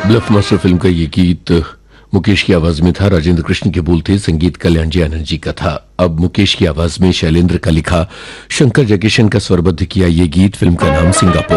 Bulb master film का ये गीत मुकेश की आवाज में था। राजेंद्र कृष्ण के बोल थे, संगीत कल्याण जी आनंद जी का था। अब मुकेश की आवाज में शैलेंद्र का लिखा, शंकर जयकिशन का स्वरबद्ध किया ये गीत। फिल्म का नाम सिंगापुर।